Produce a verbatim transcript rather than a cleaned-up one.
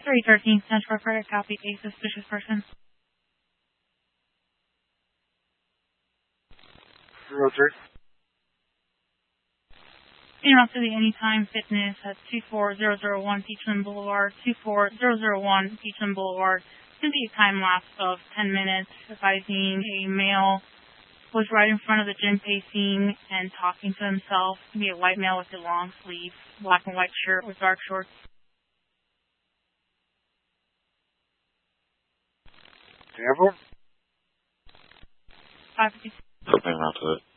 three thirteen Central Credit copy, a suspicious person. Roger. Interrupt City Anytime Fitness at two four zero zero one Peachland Boulevard, two four zero zero one Peachland Boulevard. It's going to be a time lapse of ten minutes, advising a male was right in front of the gym pacing and talking to himself. It's going to be a white male with a long sleeve, black and white shirt with dark shorts. Example? five fifty. Something around to it.